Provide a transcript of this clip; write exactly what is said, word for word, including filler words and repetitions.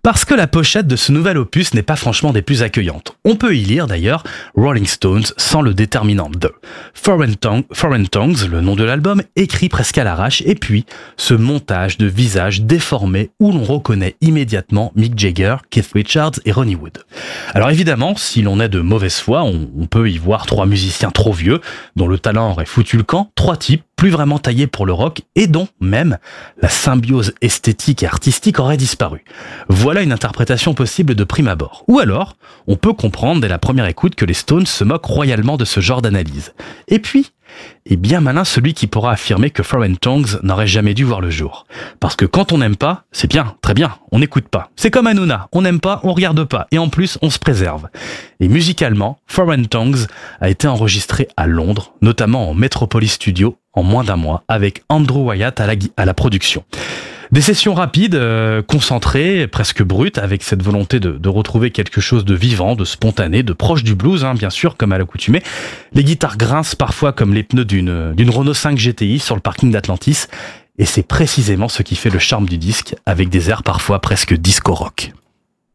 Parce que la pochette de ce nouvel opus n'est pas franchement des plus accueillantes. On peut y lire d'ailleurs Rolling Stones sans le déterminant de. Foreign, Tongue, Foreign Tongues, le nom de l'album, écrit presque à l'arrache, et puis ce montage de visages déformés où l'on reconnaît immédiatement Mick Jagger, Keith Richards et Ronnie Wood. Alors évidemment, si l'on est de mauvaise foi, on, on peut y voir trois musiciens trop vieux, dont le talent aurait foutu le camp, trois types plus vraiment taillés pour le rock et dont même la symbiose esthétique et artistique aurait disparu. Voilà une interprétation possible de prime abord. Ou alors, on peut comprendre dès la première écoute que les Stones se moquent royalement de ce genre d'analyse. Et puis, est bien malin celui qui pourra affirmer que Foreign Tongues n'aurait jamais dû voir le jour. Parce que quand on n'aime pas, c'est bien, très bien, on n'écoute pas. C'est comme Hanouna, on n'aime pas, on regarde pas, et en plus, on se préserve. Et musicalement, Foreign Tongues a été enregistré à Londres, notamment en Metropolis Studio, en moins d'un mois, avec Andrew Wyatt à la, à la production. Des sessions rapides, euh, concentrées, presque brutes, avec cette volonté de, de retrouver quelque chose de vivant, de spontané, de proche du blues, hein, bien sûr, comme à l'accoutumée. Les guitares grincent parfois comme les pneus d'une, d'une Renault cinq G T I sur le parking d'Atlantis, et c'est précisément ce qui fait le charme du disque, avec des airs parfois presque disco rock.